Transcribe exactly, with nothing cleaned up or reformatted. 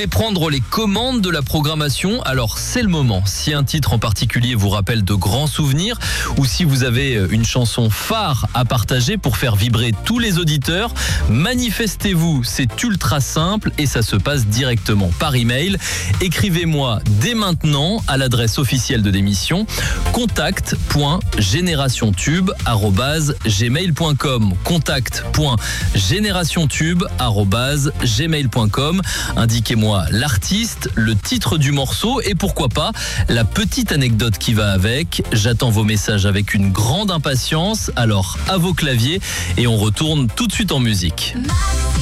voulez prendre les commandes de la programmation? Alors c'est le moment. Si un titre en particulier vous rappelle de grands souvenirs ou si vous avez une chanson phare à partager pour faire vibrer tous les auditeurs, manifestez-vous. C'est ultra simple et ça se passe directement par email. Écrivez-moi dès maintenant à l'adresse officielle de l'émission contact point génération tube arobase gmail point com. contact point génération tube arobase gmail point com. Indiquez-moi l'artiste, le titre du morceau et pourquoi pas la petite anecdote qui va avec. J'attends vos messages avec une grande impatience. Alors à vos claviers et on retourne tout de suite en musique.